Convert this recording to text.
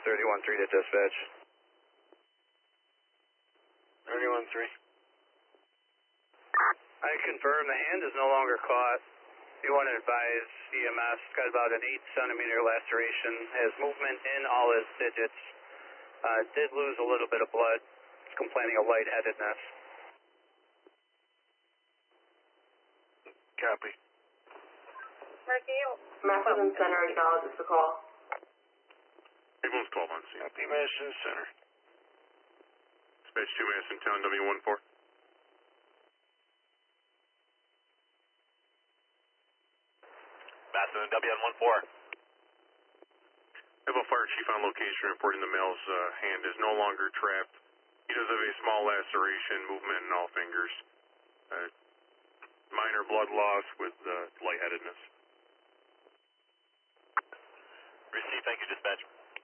31-3 to dispatch. 31-3. I confirm the hand is no longer caught. You want to advise EMS, got about an 8-centimeter laceration, has movement in all his digits, did lose a little bit of blood, complaining of lightheadedness. Copy. Madison Center acknowledges the call. Ambulance 12 on scene. Copy, Madison Center. Dispatch 2 Madison Town W14. Madison WN14. I have a fire chief on location reporting the male's hand is no longer trapped. He does have a small laceration, movement in all fingers. Minor blood loss with lightheadedness. Received, thank you, dispatch.